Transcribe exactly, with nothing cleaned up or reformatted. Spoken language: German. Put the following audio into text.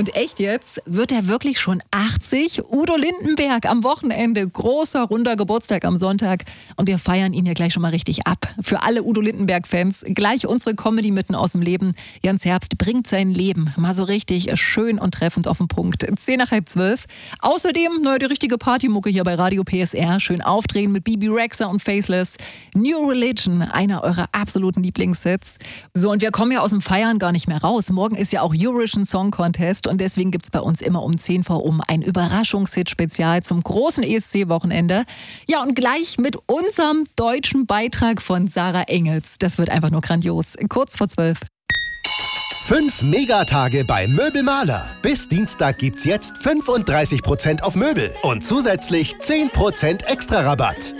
Und echt jetzt, wird er wirklich schon achtzig? Udo Lindenberg am Wochenende, großer, runder Geburtstag am Sonntag. Und wir feiern ihn ja gleich schon mal richtig ab. Für alle Udo Lindenberg-Fans, gleich unsere Comedy mitten aus dem Leben. Jans Herbst bringt sein Leben mal so richtig schön und treffend auf den Punkt. Zehn nach halb zwölf. Außerdem, naja, die richtige Partymucke hier bei Radio P S R. Schön aufdrehen mit Bibi Rexha und Faceless. New Religion, einer eurer absoluten Lieblingssets. So, und wir kommen ja aus dem Feiern gar nicht mehr raus. Morgen ist ja auch Eurovision Song Contest und deswegen gibt es bei uns immer um zehn vor um ein Überraschungshit-Spezial zum großen E S C-Wochenende. Ja, und gleich mit unserem deutschen Beitrag von Sarah Engels. Das wird einfach nur grandios. Kurz vor zwölf. Fünf Megatage bei Möbelmaler. Bis Dienstag gibt's jetzt fünfunddreißig Prozent auf Möbel und zusätzlich zehn Prozent extra Rabatt.